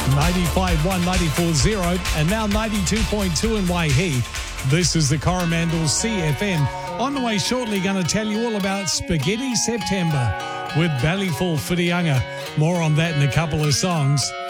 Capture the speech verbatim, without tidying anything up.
ninety-five point one, ninety-four point zero, and now ninety-two point two in Waihi. This is the Coromandel C F M. On the way shortly, going to tell you all about Spaghetti September with Ballyful Whitianga. More on that in a couple of songs.